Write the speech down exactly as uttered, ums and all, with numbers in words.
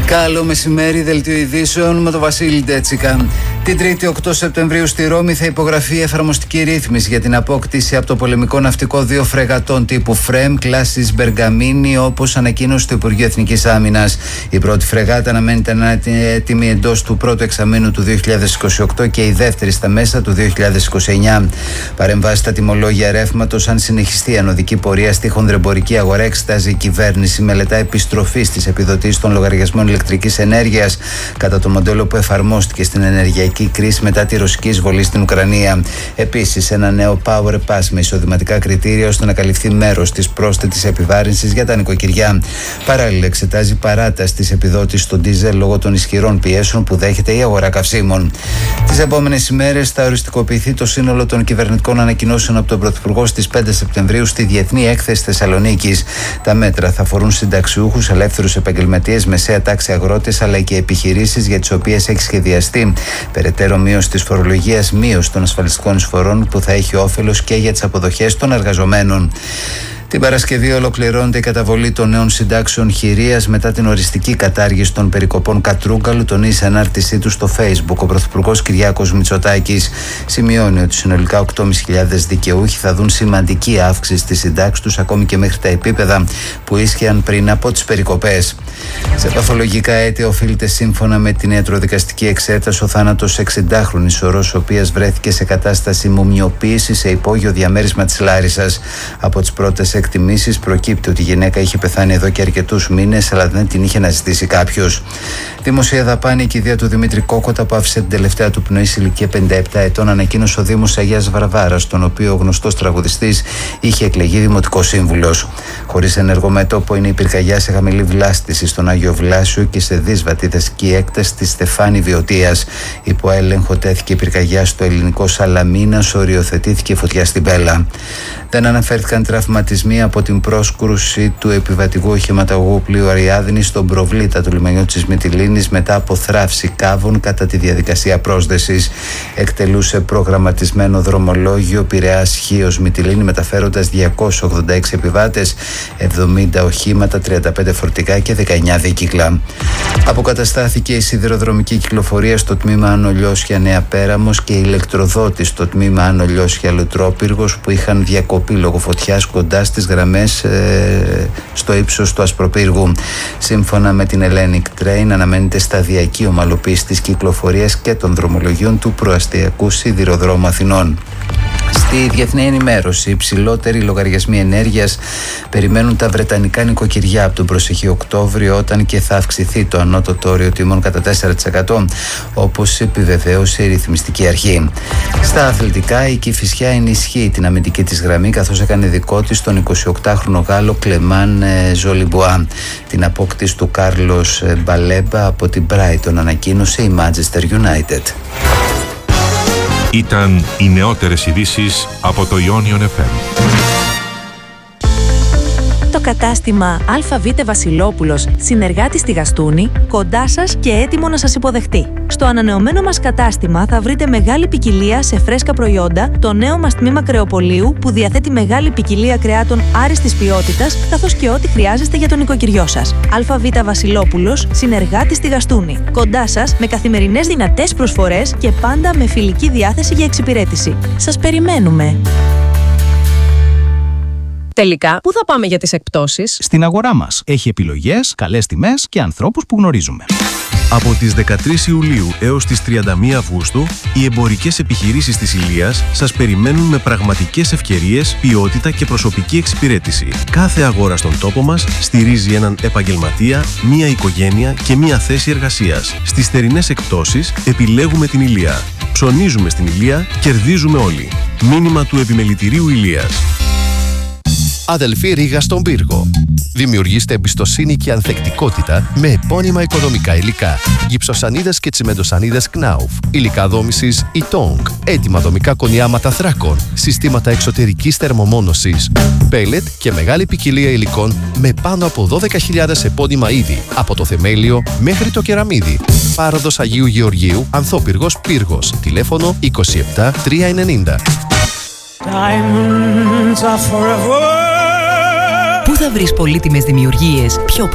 Καλό μεσημέρι, δελτίο ειδήσεων με τον Βασίλη Ντέτσικα. Την Τρίτη οκτώ Σεπτεμβρίου στη Ρώμη θα υπογραφεί εφαρμοστική ρύθμιση για την απόκτηση από το πολεμικό ναυτικό δύο φρεγατών τύπου Φρέμ κλάσης Μπεργαμίνη, όπως ανακοίνωσε το Υπουργείο Εθνικής Άμυνας. Η πρώτη φρεγάτα αναμένεται να είναι έτοιμη εντός του πρώτου εξαμήνου του δύο χιλιάδες είκοσι οκτώ και η δεύτερη στα μέσα του δύο χιλιάδες είκοσι εννιά. Παρεμβάσει στα τιμολόγια ρεύματος, αν συνεχιστεί η ανωδική πορεία στη χονδρεμπορική αγορά, εξετάζει η κυβέρνηση μελετά επιστροφή στις επιδοτήσεις των λογαριασμών ηλεκτρικής ενέργειας κατά το μοντέλο που εφαρμόστηκε στην ενεργειακή κρίση μετά τη ρωσική εισβολή στην Ουκρανία. Επίσης, ένα νέο Power Pass με εισοδηματικά κριτήρια ώστε να καλυφθεί μέρος της πρόσθετης επιβάρυνσης για τα νοικοκυριά. Παράλληλα, εξετάζει παράταση της επιδότησης στο ντίζελ λόγω των ισχυρών πιέσεων που δέχεται η αγορά καυσίμων. Τις επόμενες ημέρες θα οριστικοποιηθεί το σύνολο των κυβερνητικών ανακοινώσεων από τον Πρωθυπουργό στις πέντε Σεπτεμβρίου στη Διεθνή Έκθεση Θεσσαλονίκης. Τα μέτρα θα αφορούν συνταξιούχους, ελεύθερους επαγγελματίες, μεσαία τάξη, αγρότες αλλά και επιχειρήσεις για τις οποίες έχει σχεδιαστεί περαιτέρω μείωση της φορολογίας, μείωση των ασφαλιστικών εισφορών που θα έχει όφελος και για τις αποδοχές των εργαζομένων. Την Παρασκευή ολοκληρώνεται η καταβολή των νέων συντάξεων χειρίας μετά την οριστική κατάργηση των περικοπών Κατρούγκαλου, τονίζει σε ανάρτησή του στο Facebook. Ο Πρωθυπουργός Κυριάκος Μητσοτάκης σημειώνει ότι συνολικά οκτώ χιλιάδες πεντακόσιοι δικαιούχοι θα δουν σημαντική αύξηση στις συντάξεις τους, ακόμη και μέχρι τα επίπεδα που ίσχυαν πριν από τις περικοπές. Σε παθολογικά αίτια οφείλεται σύμφωνα με την ιατροδικαστική εξέταση ο θάνατος εξηντάχρονης σωρός, η οποία βρέθηκε σε κατάσταση μουμιοποίησης σε υπόγειο διαμέρισμα της Λάρισσας. Από τις πρώτες εκτιμήσεις προκύπτει ότι η γυναίκα είχε πεθάνει εδώ και αρκετούς μήνες, αλλά δεν την είχε αναζητήσει κάποιος. Δημοσία δαπάνη, η κηδεία του Δημήτρη Κόκοτα που άφησε την τελευταία του πνοή σε ηλικία πενήντα επτά ετών, ανακοίνωσε ο Δήμος Αγίας Βαρβάρας, στον οποίο ο γνωστός τραγουδιστής είχε εκλεγεί δημοτικός σύμβουλος. Χωρίς ενεργό μέτωπο είναι η πυρκαγιά σε χαμηλή βλάστηση στον Άγιο Βλάσιο και σε δύσβατη δασική έκταση της Στεφάνη Βιωτίας. Υπό έλεγχο τέθηκε η πυρκαγιά στο ελληνικό Σαλαμίνας, οριοθετήθηκε φωτιά στην Πέλα. Δεν αναφέρθηκαν τραυματισμοί από την πρόσκρουση του επιβατικού οχηματαγωγού πλοίου Αριάδνη στον προβλήτα του λιμανιού της Μυτιλήνης μετά από θράψη κάβων κατά τη διαδικασία πρόσδεσης. Εκτελούσε προγραμματισμένο δρομολόγιο Πειραιάς Χίος Μυτιλήνη, μεταφέροντας διακόσιους ογδόντα έξι επιβάτες, εβδομήντα οχήματα, τριάντα πέντε φορτηγά και δεκαεννιά δίκυκλα. Αποκαταστάθηκε η σιδηροδρομική κυκλοφορία στο τμήμα Άνω Λιώσια Νέα Πέραμος και η ηλεκτροδότης στο τμήμα Άνω Λιώσια Λουτρόπυργος που είχαν διακοπεί λόγω φωτιάς κοντά στις γραμμές ε, στο ύψος του Ασπροπύργου. Σύμφωνα με την Hellenic Train, αναμένεται σταδιακή ομαλοποίηση της κυκλοφορίας και των δρομολογίων του προαστιακού σιδηροδρόμου Αθηνών. Στη διεθνή ενημέρωση, οι υψηλότεροι λογαριασμοί ενέργειας περιμένουν τα βρετανικά νοικοκυριά από τον προσεχή Οκτώβριο, όταν και θα αυξηθεί το ανώτατο όριο τιμών κατά τέσσερα τοις εκατό, όπως επιβεβαίωσε η ρυθμιστική αρχή. Στα αθλητικά, η Κηφισιά ενισχύει την αμυντική της γραμμή, καθώς έκανε δικό της τον εικοσιοκτάχρονο Γάλλο Κλεμάν Ζολιμπουά. Την απόκτηση του Κάρλος Μπαλέμπα από την Brighton ανακοίνωσε η Manchester United. Ήταν οι νεότερες ειδήσεις από το Ionion εφ εμ. Το κατάστημα ΑΒ Βασιλόπουλος, συνεργάτη στη Γαστούνη, κοντά σας και έτοιμο να σας υποδεχτεί. Στο ανανεωμένο μας κατάστημα θα βρείτε μεγάλη ποικιλία σε φρέσκα προϊόντα, το νέο μας τμήμα κρεοπωλείου που διαθέτει μεγάλη ποικιλία κρεάτων άριστης ποιότητας, καθώς και ό,τι χρειάζεστε για τον νοικοκυριό σας. ΑΒ Βασιλόπουλος, συνεργάτη στη Γαστούνη. Κοντά σας με καθημερινές δυνατές προσφορές και πάντα με φιλική διάθεση για εξυπηρέτηση. Σας περιμένουμε! Τελικά, πού θα πάμε για τις εκπτώσεις? Στην αγορά μας. Έχει επιλογές, καλές τιμές και ανθρώπους που γνωρίζουμε. Από τις δεκατρείς Ιουλίου έως τις τριάντα μία Αυγούστου, οι εμπορικές επιχειρήσεις της Ηλίας σας περιμένουν με πραγματικές ευκαιρίες, ποιότητα και προσωπική εξυπηρέτηση. Κάθε αγορά στον τόπο μας στηρίζει έναν επαγγελματία, μία οικογένεια και μία θέση εργασίας. Στις θερινές εκπτώσεις επιλέγουμε την Ηλία. Ψωνίζουμε στην Ηλία, κερδίζουμε όλοι. Μήνυμα του Επιμελητηρίου Ηλίας. Αδελφή Ρήγα στον Πύργο. Δημιουργήστε εμπιστοσύνη και ανθεκτικότητα με επώνυμα οικοδομικά υλικά. Γυψοσανίδες και τσιμεντοσανίδες Knauf. Υλικά δόμησης Itong. Έτοιμα δομικά κονιάματα θράκων. Συστήματα εξωτερικής θερμομόνωσης. Πέλετ και μεγάλη ποικιλία υλικών με πάνω από δώδεκα χιλιάδες επώνυμα είδη. Από το θεμέλιο μέχρι το κεραμίδι. Πάροδος Αγίου Γεωργίου, Ανθόπυργος Πύργος. Τηλέφωνο είκοσι επτά τριακόσια ενενήντα. Πού θα βρεις πολύτιμες δημιουργίες, πιο